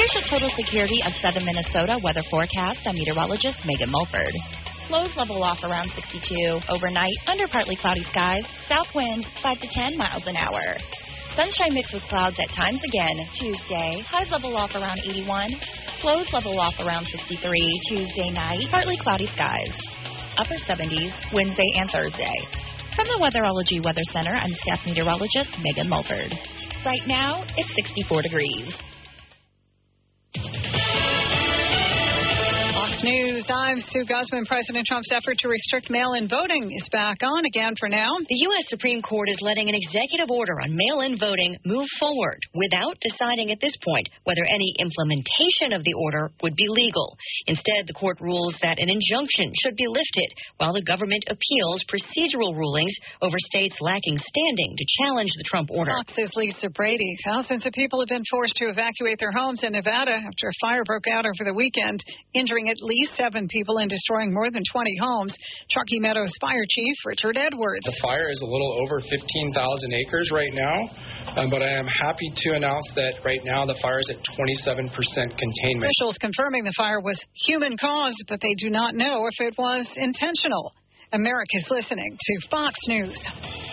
Here's your total security of southern Minnesota weather forecast. I'm meteorologist Megan Mulford. Lows level off around 62. Overnight, under partly cloudy skies. South winds 5 to 10 miles an hour. Sunshine mixed with clouds at times again. Tuesday, highs level off around 81. Lows level off around 63. Tuesday night, partly cloudy skies. Upper 70s Wednesday and Thursday. From the Weatherology Weather Center, I'm staff meteorologist Megan Mulford. Right now, it's 64 degrees. Fox News, I'm Sue Guzman. President Trump's effort to restrict mail-in voting is back on again for now. The U.S. Supreme Court is letting an executive order on mail-in voting move forward without deciding at this point whether any implementation of the order would be legal. Instead, the court rules that an injunction should be lifted while the government appeals procedural rulings over states lacking standing to challenge the Trump order. Fox's Lisa Brady. Thousands of people have been forced to evacuate their homes in Nevada after a fire broke out over the weekend, injuring at least 7 people and destroying more than 20 homes. Truckee Meadows Fire Chief Richard Edwards. The fire is a little over 15,000 acres right now, but I am happy to announce that right now the fire is at 27% containment. Officials confirming the fire was human caused, but they do not know if it was intentional. America's listening to Fox News.